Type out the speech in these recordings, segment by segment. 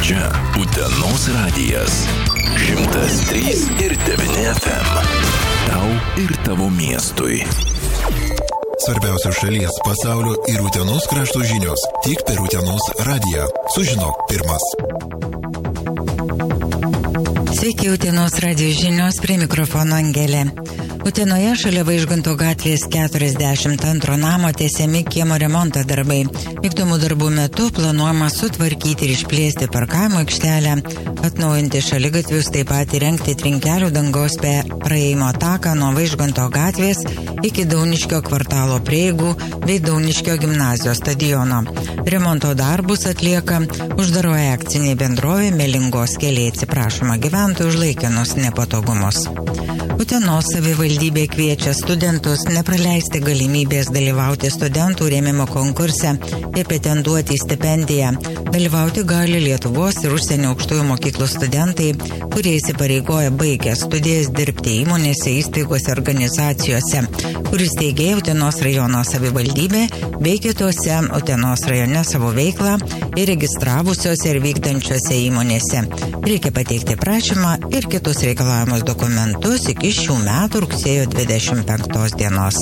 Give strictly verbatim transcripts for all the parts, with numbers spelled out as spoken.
Čia Utenos radijas. šimtas trys ir devyni F M. Tau ir tavo miestui. Svarbiausios šalies, pasaulio ir Utenos krašto žinios tik per Utenos radiją. Sužinok pirmas. Sveiki, Utenos radijo žinios, prie mikrofono Angelė. Utenoje šalia Vaižganto gatvės keturiasdešimt antro namo tiesiami kiemo remonto darbai. Vykdomų darbų metu planuojama sutvarkyti ir išplėsti parkavimo aikštelę, atnaujinti šaligatvius, taip pat įrengti trinkelių dangos praėjimo taką nuo Vaižganto gatvės iki Dauniškio kvartalo prieigų bei Dauniškio gimnazijos stadiono. Remonto darbus atlieka uždaroji akcinė bendrovė Melingos keliai, atsiprašoma gyventojų už laikinus nepatogumus. Utenos savivaldybė kviečia studentus nepraleisti galimybės dalyvauti studentų rėmimo konkurse ir pretenduoti į stipendiją. Dalyvauti gali Lietuvos ir užsienio aukštųjų mokyklų studentai, kurie įsipareigoja baigę studijas dirbti įmonėse, įstaigose, organizacijose, kuris teigė Utenos rajono savivaldybė bei kitose Utenos rajone savo veiklą ir registravusiose ir vykdančiose įmonėse. Reikia pateikti prašymą ir kitus reikalavimus dokumentus iki šių metų rugsėjo dvidešimt penktos dienos.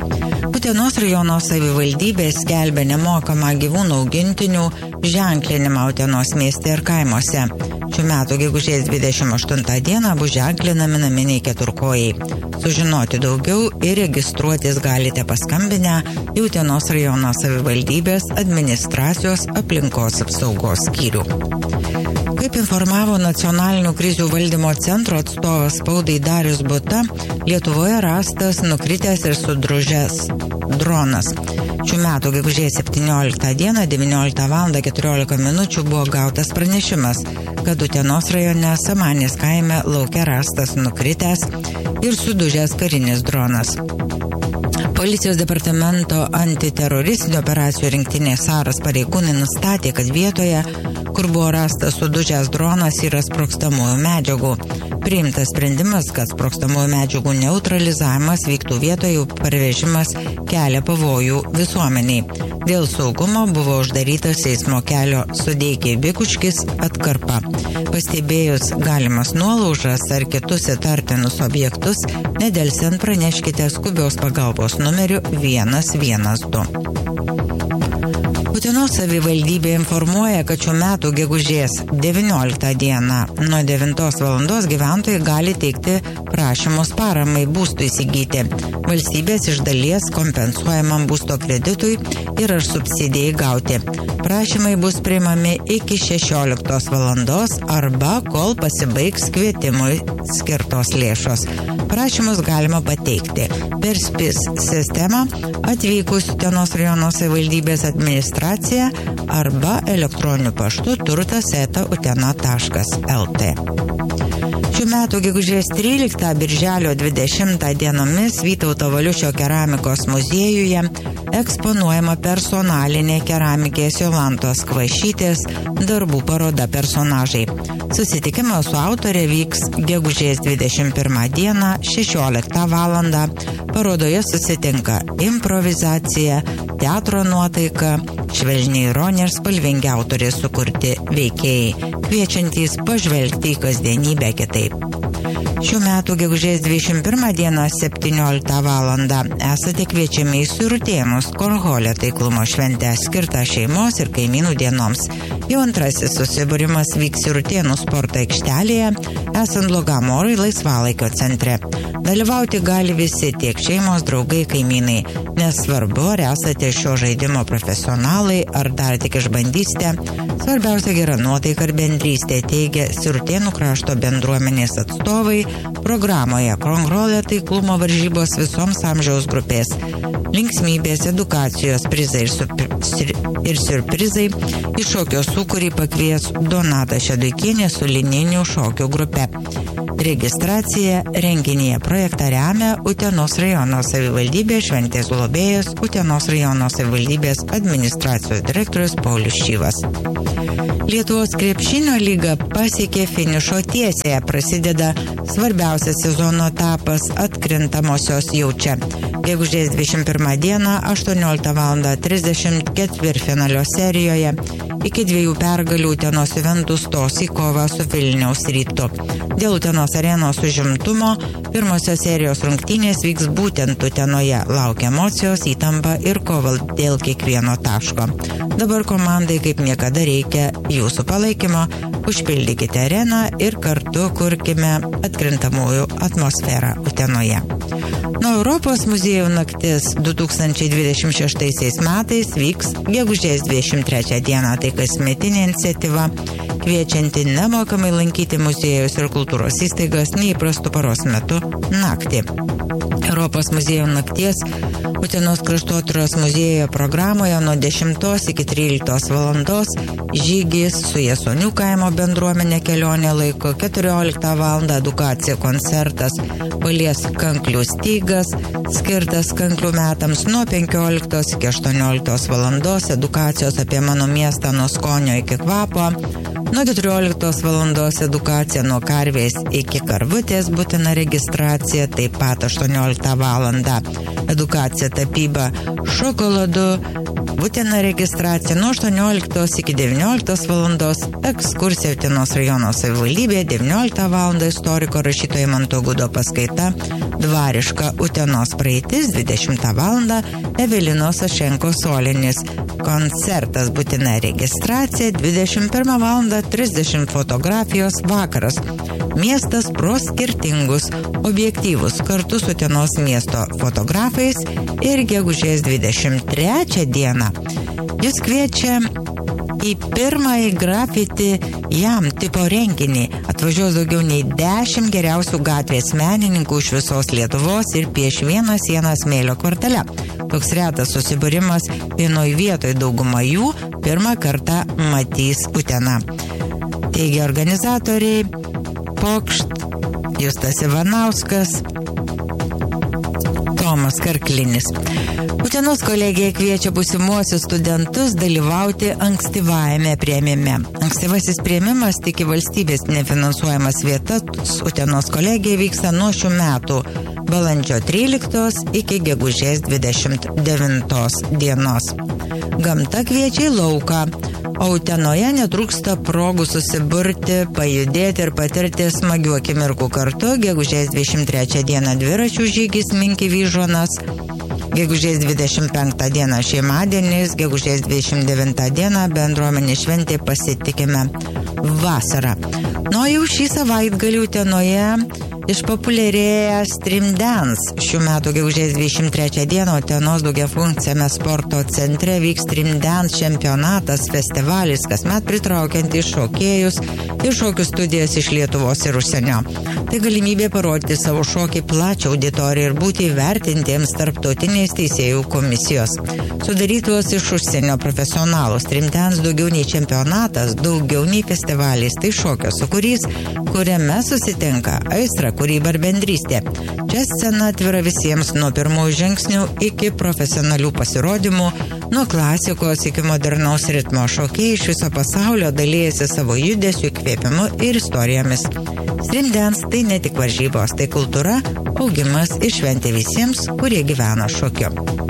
Utenos rajono savivaldybė skelbia nemokamą gyvūnų augintinių ženklinimą Utenos mieste ir kaimuose. Šių metų gegužės dvidešimt aštuntą dieną bus ženklinami naminiai keturkojai. Sužinoti daugiau ir registruotis galite paskambinę į Utenos rajono savivaldybės administracijos aplinkos apsaugos skyrių. Kaip informavo Nacionalinių krizių valdymo centro atstovas spaudai Darius Buta, Lietuvoje rastas nukritęs ir sudružęs dronas. Šių metų gegužės septynioliktą dieną devynioliktą valandą keturiolika minučių buvo gautas pranešimas, kad Utenos rajone Samanės kaime lauke rastas nukritęs ir sudužęs karinis dronas. Policijos departamento antiteroristinių operacijų rinktinės Saras pareigūnai nustatė, kad vietoje, kur buvo rastas sudužęs dronas, yra sprogstamųjų medžiagų. Priimtas sprendimas, kad sprogstamųjų medžiagų neutralizavimas vyktų vietoje, parvežimas kelia pavojų visuomeniai. Dėl saugumo buvo uždarytas eismo kelio Sudeikiai Bikučkis atkarpa. Pastebėjus galimas nuolaužas ar kitus įtartinus objektus, nedelsiant praneškite skubios pagalbos numeriu vienas vienas du. Utenos savivaldybė informuoja, kad šių metų gegužės devynioliktą dieną nuo devintos valandos gyventojai gali teikti prašymus paramai būstui įsigyti. Valstybės iš dalies kompensuojamam būsto kreditui ir ar subsidijai gauti. Prašymai bus priimami iki šešioliktos valandos arba kol pasibaigs kvietimui skirtos lėšos. Prašymus galima pateikti per SPIS sistemą atvykus Utenos rajono savivaldybės administraciją arba elektroniniu paštu turtas eta utena taškas lt. Šių metų gegužės tryliktą birželio dvidešimtą dienomis Vytauto Valiušio keramikos muziejuje eksponuojama personalinė keramikės Jolantos Kvašytės darbų paroda personažai. Susitikimas su autorė vyks gegužės dvidešimt pirmą dieną šešioliktą valandą. Parodoje susitinka improvizacija, teatro nuotaika, švelniai ironija ir spalvingi autorės sukurti veikėjai, kviečiantys pažvelgti į kasdienybę kitaip. Šių metų gegužės dvidešimt pirmą dieną septynioliktą valandą esate kviečiami į Sirutėnus Korholio taiklumo šventę skirtą šeimos ir kaimynų dienoms. Jau antrasis susibūrimas vyks Sirutėnų sporto aikštelėje, esant blogam orui laisvalaikio centre. Dalyvauti gali visi, tiek šeimos, draugai, kaimynai. Nesvarbu, ar esate šio žaidimo profesionalai, ar dar tik išbandysite. Svarbiausia gera nuotaika ir bendrystė, teigia Sirutėnų krašto bendruomenės atstovai programoje Korholio taiklumo varžybos visoms amžiaus grupės. Linksmybės, edukacijos, prizai ir, su, ir surprizai iš šokio sūkurį pakvies Donata Šeduikienė su linijinių šokių grupe. Registracija renginyje projektą remia Utenos rajono savivaldybė, šventės globėjas Utenos rajono savivaldybės administracijos direktorius Paulius Šyvas. Lietuvos krepšinio lyga pasiekė finišo tiesėje, prasideda svarbiausias sezono etapas atkrintamosios jau čia. Gegužės dvidešimt pirmą dieną aštuonioliktą valandą trisdešimt ketvirtfinalio serijoje iki dviejų pergalių Utenos Juventus stos į kovą su Vilniaus Rytu. Dėl Utenos arenos užimtumo pirmosios serijos rungtynės vyks būtent Utenoje. Laukia emocijos, įtampa ir kova dėl kiekvieno taško. Dabar komandai kaip niekada reikia jūsų palaikymo. Užpildykite areną ir kartu kurkime atkrintamųjų atmosferą Utenoje. Nuo Europos muziejų naktis du tūkstančiai dvidešimt šeštaisiais metais vyks gegužės dvidešimt trečią dieną. Tai kasmetinė iniciatyva, kviečianti nemokamai lankyti muziejus ir kultūros įstaigas neįprastų paros metu naktį. Europos muziejų nakties Utenos kraštotyros muziejuje programoje nuo dešimtos iki tryliktos valandos žygis su Jasonių kaimo bendruomenė kelionė laiko, keturioliktą valandą edukacija koncertas Palies kanklių stygas, skirtas kanklių metams, nuo penkioliktos iki aštuonioliktos valandos edukacijos apie mano miestą nuo skonio iki kvapo, nuo keturioliktos valandos edukacija nuo karvės iki karvutės, būtina registracija, taip pat aštuonioliktą valandą edukacija tapyba šokoladu, būtina registracija nuo aštuonioliktos iki devynioliktos valandos, ekskursija Utenos rajono savivaldybė, devynioliktą valandą istoriko rašytojo Manto Gudo paskaita Dvariška Utenos praeitis, dvidešimtą valandą Evelinos Ašenko solinis koncertas, būtina registracija, dvidešimt pirmą valandą trisdešimt fotografijos vakaras. Miestas pro skirtingus objektyvus kartu su Utenos miesto fotografais ir gegužės dvidešimt trečią dieną jis kviečia į pirmąjį grafiti jam tipo renginį. Atvažiuos daugiau nei dešimt geriausių gatvės menininkų iš visos Lietuvos ir pieš vieną sieną smėlio kortele. Toks retas susibūrimas vienoj vietoj, dauguma jų pirmą kartą matys Uteną. Teigia organizatoriai Pokšt, Justas Ivanauskas, Tomas Karklinis. Utenos kolegija kviečia būsimuosius studentus dalyvauti ankstyvajame priėmime. Ankstyvasis priėmimas tik į valstybės nefinansuojamas vietas Utenos kolegija vyksta nuo šių metų balandžio tryliktos iki gegužės dvidešimt devintos dienos. Gamta kviečia į lauką, o Utenoje netrūksta progų susiburti, pajudėti ir patirti smagių akimirkų kartu. Gegužės dvidešimt trečią dieną dviračių žygis Minki Vyžuonas, gegužės dvidešimt penktą dieną šeimadienis, gegužės dvidešimt devintą dieną bendruomenė šventė Pasitikime vasarą. Nu, jau šį savaitgalį Utenoje išpopuliarėja Stream Dance. Šių metų gegužės dvidešimt trečią dieną Utenos daugiafunkciame sporto centre vyks Stream Dance čempionatas, festivalis, kasmet pritraukiantis šokėjus ir šokių studijas iš Lietuvos ir užsienio. Tai galimybė parodyti savo šokį plačią auditoriją ir būti įvertintiems tarptautinės teisėjų komisijos. Sudarytos iš užsienio profesionalų, Stream Dance daugiau nei čempionatas, daugiau nei festivalis, tai šokio sukūrys, kuriame susitinka aistra, kūryba ir bendrystė. Čia scena atvira visiems nuo pirmųjų žingsnių iki profesionalių pasirodymų, nuo klasikos iki modernaus ritmo. Šokėjai iš viso pasaulio dalijasi savo judesiu, įkvėpimu ir istorijomis. Stream Dance tai ne tik varžybos, tai kultūra, augimas ir šventė visiems, kurie gyvena šokiu.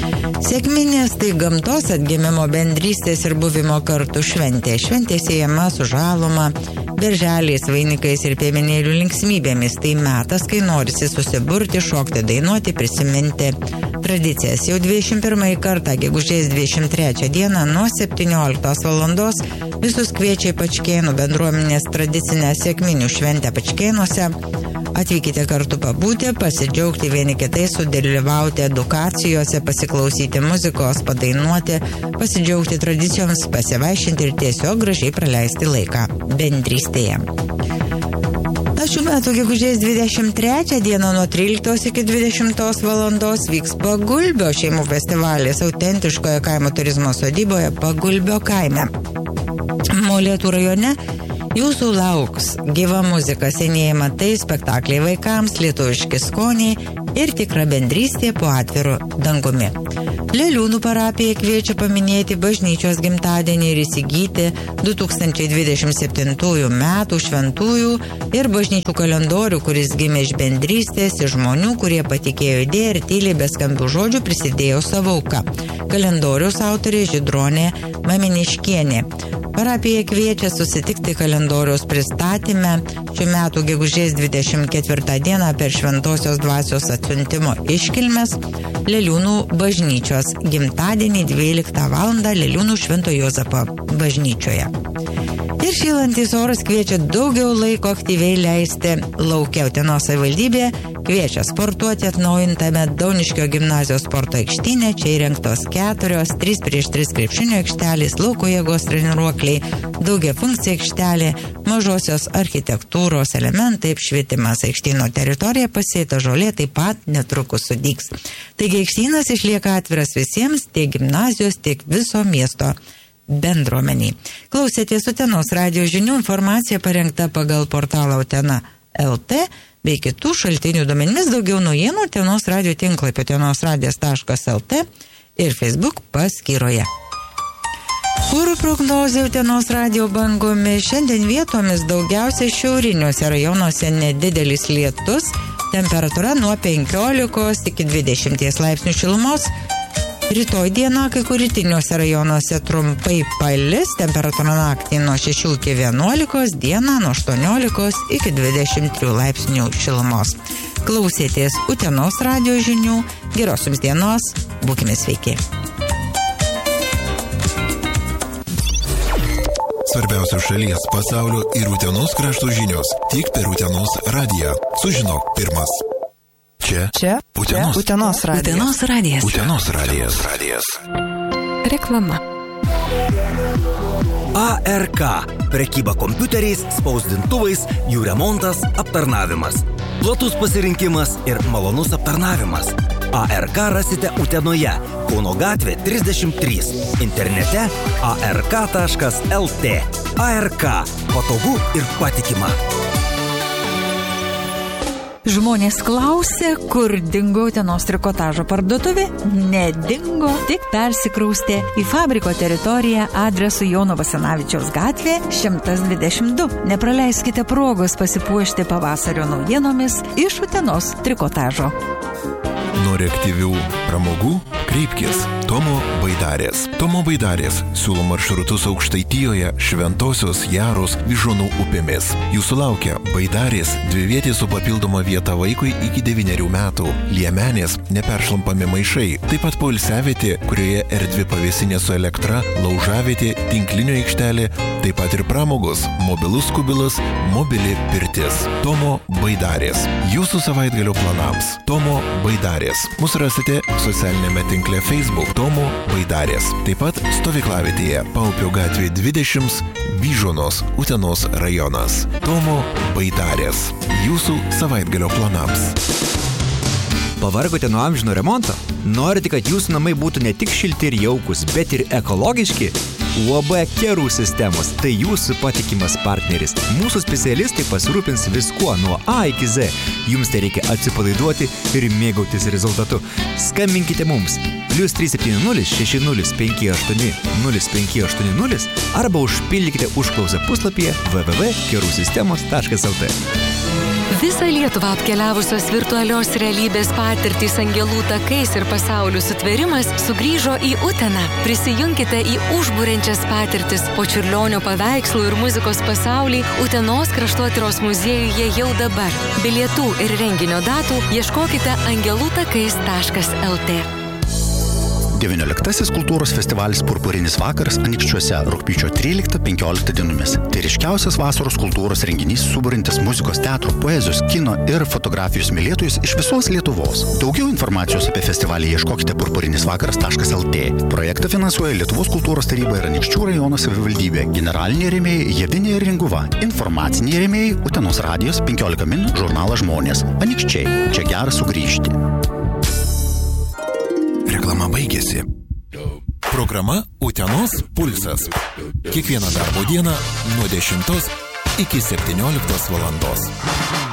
Sekminės tai gamtos atgimimo, bendrystės ir buvimo kartu šventė. Šventė siejama su žaluma, berželiais, vainikais ir piemenėlių linksmybėmis. Tai metas, kai norisi susiburti, šokti, dainuoti, prisiminti tradicijas. Jau dvidešimt pirmąjį kartą, gegužės dvidešimt trečią dieną nuo septynioliktos valandos visus kviečia į Pačkėnų bendruomenės tradicinę sekminių šventę Pačkėnuose. Atvykite kartu pabūti, pasidžiaugti vieni kitais, sudalyvauti edukacijose, pasiklausyti muzikos, padainuoti, pasidžiaugti tradicijoms, pasivaišinti ir tiesiog gražiai praleisti laiką bendrystėje. Na, šių metų gegužės dvidešimt trečią dieną nuo tryliktos iki dvidešimtos valandos vyks Pagulbio šeimų festivalis autentiškoje kaimo turizmo sodyboje Pagulbio kaime. Molėtų rajone jūsų lauks gyva muzika, senieji matai, spektakliai vaikams, lietuviški skoniai ir tikra bendrystė po atviru dangumi. Leliūnų parapija kviečia paminėti bažnyčios gimtadienį ir įsigyti du tūkstančiai dvidešimt septintųjų metų šventųjų ir bažnyčių kalendorių, kuris gimė iš bendrystės, iš žmonių, kurie patikėjo idėją ir tyliai be skambių žodžių prisidėjo savo auką. Kalendorius autorė Žydronė Maminiškienė. Parapija kviečia susitikti kalendoriaus pristatyme šių metų gegužės dvidešimt ketvirtą dieną per Šventosios dvasios atsiuntimo iškilmes Leliūnų bažnyčios gimtadienį dvyliktą valandą Leliūnų Švento Juozapo bažnyčioje. Ir šylantys oras kviečia daugiau laiko aktyviai leisti lauke. Utenos savivaldybė kviečia sportuoti atnaujintame Dauniškio gimnazijos sporto aikštyne. Čia įrengtos keturios, trys prieš tris krepšinio aikštelės, lauko jėgos treniruokliai, daugiafunkcija aikštelė, mažosios architektūros elementai, apšvietimas. Aikštyno teritorija pasėta žolė taip pat netrukus sudygs. Taigi aikštynas išlieka atviras visiems, tiek gimnazijos, tiek viso miesto bendruomeniai. Klausėtės Utenos radijo žinių, informacija parengta pagal portalą Utena L T bei kitų šaltinių duomenimis. Daugiau naujienų Utenos radijo tinklapio utenos radijas taškas el t ir Facebook paskyroje. Orų prognozė Utenos radijo bangomis. Šiandien vietomis daugiausiai šiauriniuose rajonuose nedidelis lietus, temperatūra nuo penkiolikos iki dvidešimties laipsnių šilumos. Rytoj dieną kai kur rytiniuose rajonuose trumpai palis, temperatūra naktį nuo šešių iki vienuolikos, dieną nuo aštuoniolikos iki dvidešimt trijų laipsnių šilumos. Klausėtės Utenos radijo žinių, geros jums dienos, būkime sveiki. Svarbiausios šalies, pasaulio ir Utenos krašto žinios tik per Utenos radiją. Sužinok pirmas. Čia, Čia Utenos, Utenos radijas. Utenos radijas. Utenos radijas. radijas. Reklama. A R K. Prekyba kompiuteriais, spausdintuvais, jų remontas, aptarnavimas. Platus pasirinkimas ir malonus aptarnavimas. A R K rasite Utenoje, Kauno gatvė trisdešimt trys. Internete a r k taškas el t. A R K. Patogu ir patikima. Žmonės klausė, kur dingo Utenos trikotažo parduotuvė. Nedingo, tik persikraustė į fabriko teritoriją adresu Jono Basanavičiaus gatvė šimtas dvidešimt du. Nepraleiskite progos pasipuošti pavasario naujienomis iš Utenos trikotažo. Nori aktyvių pramogų? Kreipkis. Tomo Baidarės. Tomo Baidarės siūlo maršrutus Aukštaitijoje, Šventosios, Jaros, Vyžuonų upėmis. Jūsų laukia Baidarės, dvivietė su papildoma vieta vaikui iki devynerių metų, liemenės, neperšlampami maišai, taip pat poilsiavietė, kurioje erdvi pavėsinė su elektra, laužavietė, tinklinio aikštelė, taip pat ir pramogos, mobilus kubilas, mobili pirtis. Tomo Baidarės. Jūsų savaitgalio planams. Tomo Baidarės. Mus rasite socialinėme tinkle Facebook Tomo Baidarės. Taip pat stovyklavietėje Paupio gatvė dvidešimt, Vyžuonos, Utenos rajonas. Tomo Baidarės. Jūsų savaitgalio planams. Pavargote nuo amžino remonto? Norite, kad jūsų namai būtų ne tik šilti ir jaukus, bet ir ekologiški? U A B Kerų sistemos – tai jūsų patikimas partneris. Mūsų specialistai pasirūpins viskuo nuo A iki Z. Jums tai reikia atsipalaiduoti ir mėgautis rezultatu. Skambinkite mums plius trys septyni nulis šeši nulis penki aštuoni nulis penki aštuoni nulis arba užpildykite užklausą puslapyje w w w taškas kerų sistemos taškas el t. Visą Lietuvą apkeliavusios virtualios realybės patirtys angelų takais ir pasaulių sutvėrimas sugrįžo į Uteną. Prisijunkite į užburiančias patirtis po Čiurlionio paveikslų ir muzikos pasaulį Utenos kraštotyros muziejuje jau dabar. Bilietų ir renginio datų ieškokite angelų takais taškas el t. devynioliktasis kultūros festivalis Purpurinis vakaras Anykščiuose rugpjūčio tryliktą penkioliktą dienomis. Tai ryškiausias vasaros kultūros renginys suburintis muzikos, teatro, poezijos, kino ir fotografijos mylėtojus iš visos Lietuvos. Daugiau informacijos apie festivalį ieškokite purpurinis vakaras taškas el t. Projektą finansuoja Lietuvos kultūros taryba ir Anykščių rajono savivaldybė. Generaliniai rėmėjai Jėvinė ir Ringuva. Informaciniai rėmėjai Utenos radijos penkiolika min žurnalas Žmonės. Anykščiai, čia gera sugrįžti. Reklama baigėsi. Programa Utenos pulsas. Kiekvieną darbo dieną nuo dešimtos iki septynioliktos valandos.